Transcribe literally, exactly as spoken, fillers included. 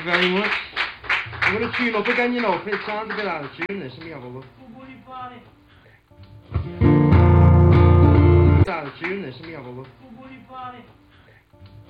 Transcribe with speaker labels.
Speaker 1: you very much. I'm going to tune up again, you know, it sounds a bit out of tune, this. Let me have a look.